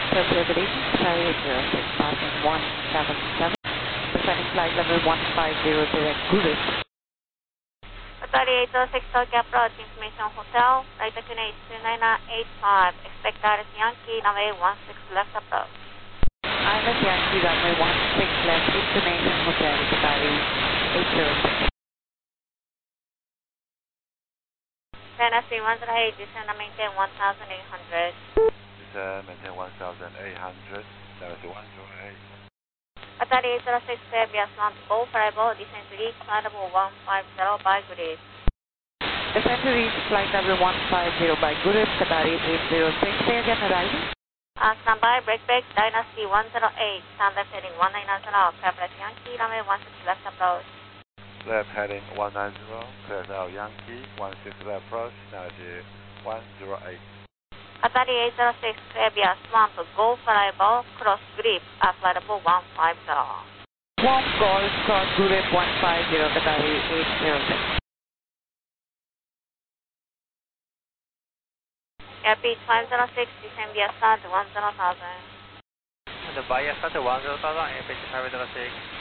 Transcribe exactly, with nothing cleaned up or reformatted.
Tokyo, good evening, Qatari eight zero six, passing one seven seven, descending flight level one five zero direct Gurus. Qatari eight zero six, Tokyo approach, information hotel, right altitude two nine eight five, expect direct Yankee, runway one six left approach. I M S Yankee, runway one six left, information hotel, Qatari eight zero six. Tennessee one zero eight, descend and maintain one thousand eight hundred. Descend, maintain one thousand eight hundred, Tennessee one zero eight. Qatari eight zero six, Serbia, Slant, go variable, descend to reach flight level one five zero by grid. Descend to reach flight level one five zero by Gurus, Qatari eight zero six, say again arrival. Uh, standby, break break, Dynasty one zero eight, standard heading one nine zero, Fabulous Yankee, runway one six left approach. Left heading one nine zero, clear out Yankee, one six left approach, Tennessee one zero eight. Qatari eight zero six, Serbia, Swamp, go variable, cross grip, uh, flight level one five zero. Swamp Golf, cross Gurus one five zero, Qatari eight zero six. Airpeach five zero six, descend via start one zero thousand. The Bahia start one zero thousand, Airpeach five zero six.